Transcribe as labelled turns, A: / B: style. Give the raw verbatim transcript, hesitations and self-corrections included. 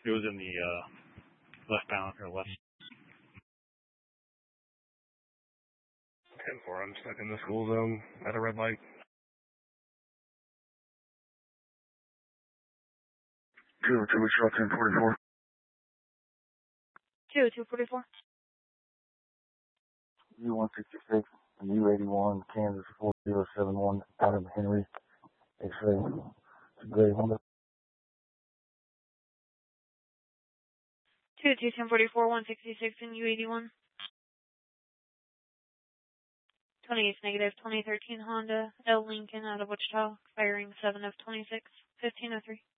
A: It was in the uh, left-bound or left.
B: ten four, I'm stuck in the school zone at a red light.
C: two oh two, we shot ten forty-four.
D: two oh two forty-four.
C: U one sixty-six and U eighty-one, Kansas four zero seven one, Adam Henry, X-ray, gray Honda.
D: two oh two, ten forty-four, one sixty-six and U eighty-one. twenty-eight negative, twenty thirteen Honda L Lincoln out of Wichita, expiring seven of twenty-six, fifteen oh three.